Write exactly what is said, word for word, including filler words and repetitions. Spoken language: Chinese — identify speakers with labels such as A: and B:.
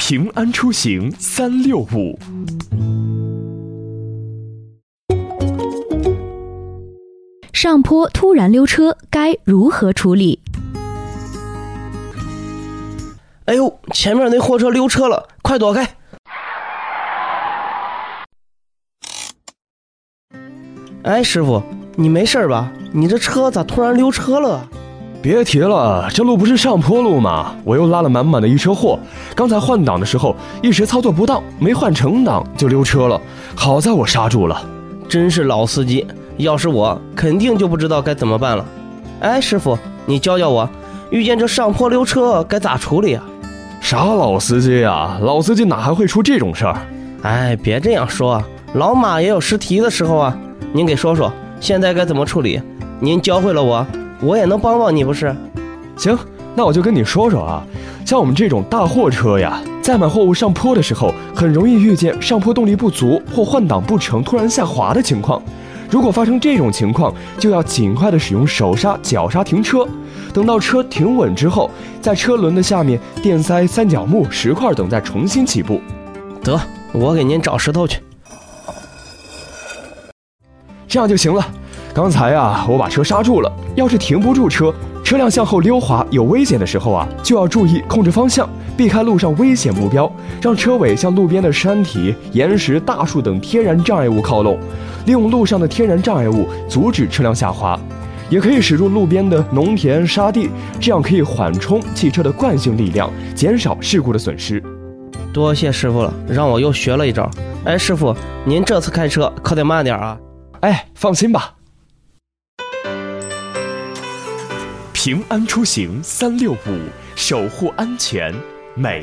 A: 平安出行三六五。
B: 上坡突然溜车该如何处理？
C: 哎呦，前面那货车溜车了，快躲开！哎，师傅，你没事吧？你这车咋突然溜车了？
A: 别提了，这路不是上坡路吗？我又拉了满满的一车货，刚才换挡的时候一时操作不当，没换成档就溜车了，好在我刹住了。
C: 真是老司机，要是我肯定就不知道该怎么办了。哎，师傅，你教教我，遇见这上坡溜车该咋处理啊？
A: 啥老司机啊？老司机哪还会出这种事儿？
C: 哎，别这样说，老马也有失蹄的时候啊。您给说说，现在该怎么处理？您教会了我，我也能帮帮你不是？
A: 行，那我就跟你说说啊，像我们这种大货车呀，载满货物上坡的时候，很容易遇见上坡动力不足或换挡不成突然下滑的情况。如果发生这种情况，就要尽快的使用手刹、脚刹停车，等到车停稳之后，在车轮的下面垫塞三角木、石块等，再重新起步。
C: 得，我给您找石头去。
A: 这样就行了。刚才啊，我把车刹住了，要是停不住车，车辆向后溜滑有危险的时候啊，就要注意控制方向，避开路上危险目标，让车尾向路边的山体、岩石、大树等天然障碍物靠拢，利用路上的天然障碍物阻止车辆下滑。也可以驶入路边的农田、沙地，这样可以缓冲汽车的惯性力量，减少事故的损失。
C: 多谢师傅了，让我又学了一招。哎，师傅，您这次开车可得慢点啊。
A: 哎，放心吧。
D: 平安出行三六五，守护安全每